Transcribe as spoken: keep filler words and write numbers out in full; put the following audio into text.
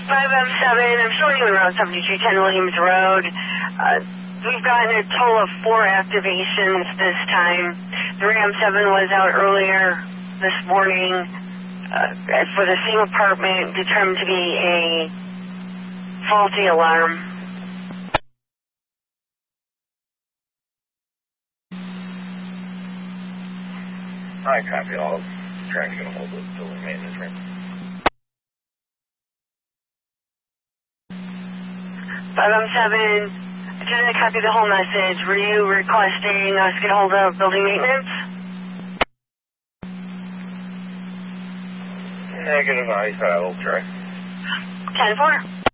five M seven, I'm showing you around seventy-two ten Williams Road. Uh, we've gotten a total of four activations this time. The Ram seven was out earlier this morning uh, for the same apartment, determined to be a faulty alarm. I copy all. Trying to get a hold of the building maintenance room. five M seven, did I copy the whole message? Were you requesting us get a hold of building maintenance? Negative, I said I will try. ten four.